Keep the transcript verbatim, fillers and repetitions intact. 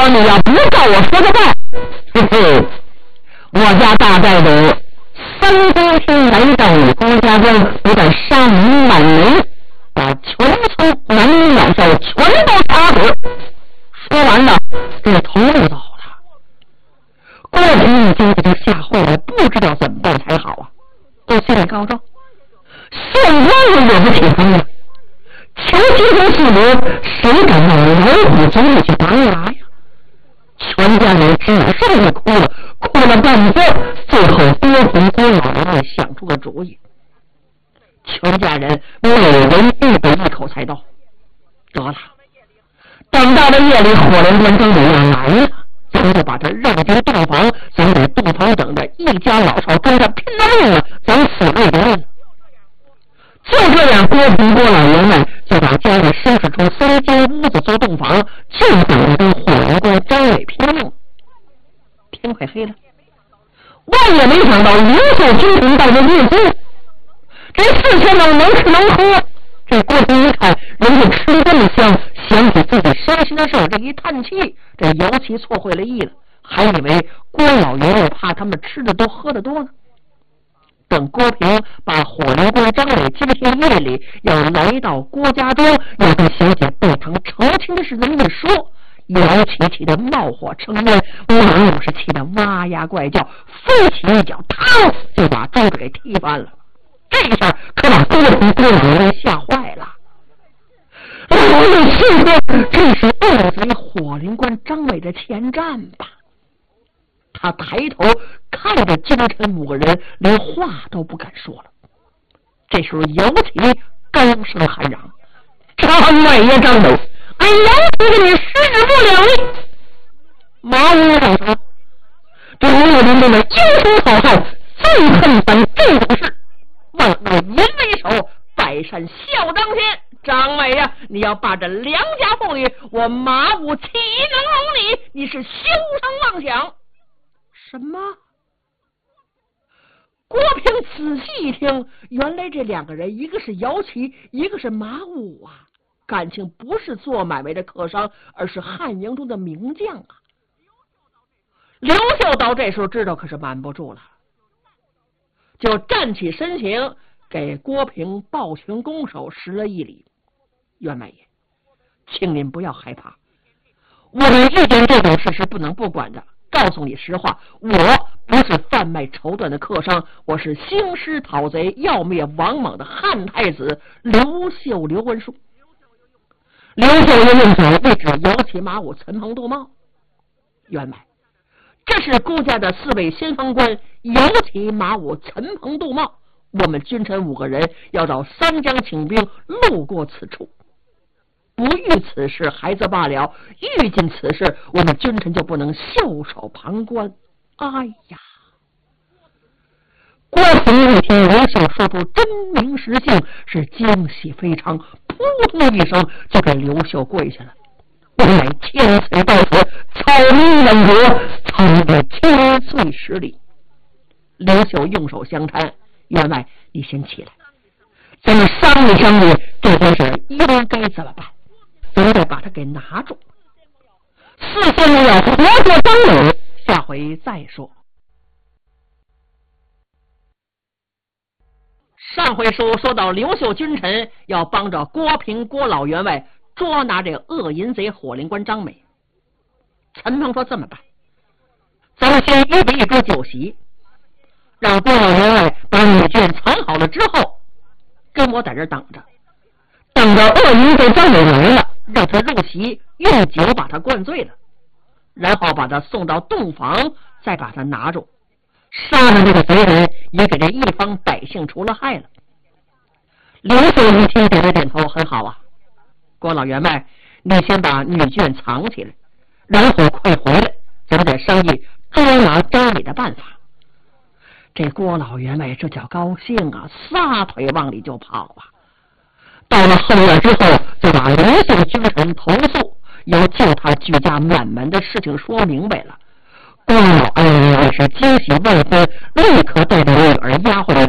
说你要不照我说的办，嘿嘿，我家大概有三公天来到你郭家庄，我得杀你满门，把全村男女老少全都杀死。说完了，这头就走了。郭平一听给他吓坏了，不知道怎么办才好啊！都心里告状，现在也惹不起他了。求其中四国，谁敢往老虎嘴里去拔牙呀？全家人只剩下哭了，哭了半天，最后郭平郭老爷想出个主意。全家人每人预备一口菜刀，得了。等到了夜里，火灵官张伟要来了，咱就把他绕进洞房，咱在洞房等着，一家老少跟着拼了命了，咱死了也得了。就这样，郭平郭老员外就把家里收拾出三间屋子做洞房，就等着跟火灵官张伟拼命。天快黑了，万也没想到刘秀军营到这日子，这四千人能吃能喝。这郭平一看人家吃这么香，想起自己伤心的事，这一叹气，这尤其错会了意了，还以为郭老爷爷怕他们吃的多喝的多呢。等郭平把火灵官张伟今天夜里要来到郭家庄，要跟小姐备成成亲的事这么一说，姚琪气得冒火成烟，马武是气得哇呀怪叫，飞起一脚，嘡就把桌子给踢翻了。这下可把郭平郭老爷爷吓坏了。老爷心说这是恶贼火灵官张伟的前战吧。他抬头看着金晨五个人，连话都不敢说了。这时候姚琪高声喊嚷：“张伟呀，张伟，俺姚琪给你十指不两立！”马武老说：“这六林中的英雄好汉，最恨犯这种事，万恶淫为首，百善孝当先。张伟呀，你要霸占良家妇女，我马武岂能容你？你是休生妄想！”什么？郭平仔细一听，原来这两个人，一个是姚琪，一个是马武啊，感情不是做买卖的客商，而是汉营中的名将啊。刘秀到这时候知道可是瞒不住了，就站起身形，给郭平抱拳拱手，施了一礼：“员外爷，请您不要害怕，我们遇见这种事是不能不管的。告诉你实话，我不是贩卖绸缎的客商，我是兴师讨贼要灭王莽的汉太子刘秀刘文书。”刘秀又用手一指姚琪马武陈鹏杜茂：“员外，这是顾家的四位先锋官姚琪马武陈鹏杜茂，我们君臣五个人要到三江请兵，路过此处。不遇此事还则罢了，遇见此事，我们君臣就不能袖手旁观。”哎呀！郭平一听刘秀说出真名实姓，是惊喜非常，扑通一声就给刘秀跪下了：“我乃天子到此，草民稳国，参阅千岁十里。”刘秀用手相搀：“员外，你先起来，咱们商议商议，这件事应该怎么办？咱得把他给拿住。四仙人要活捉张伟，下回再说。”上回书说到刘秀君臣要帮着郭平郭老员外捉拿这恶淫贼火灵官张美。陈鹏说：“这么办，咱们先预备一桌酒席，让郭老员外把女眷藏好了之后，跟我在这等着，等着恶淫贼张美来了，让他入席，用酒把他灌醉了，然后把他送到洞房，再把他拿住，杀了这个贼人，也给这一方百姓除了害了。”刘秀一听点了点头：“很好啊，郭老员外，你先把女眷藏起来，然后快回来，咱们再商议捉拿张美的办法。”这郭老员外这叫高兴啊，撒腿往里就跑啊。到了后院之后，就把刘秀君臣投诉，由救他举家满门的事情说明白了。郭老恩也是惊喜万分，立刻带着女儿押回来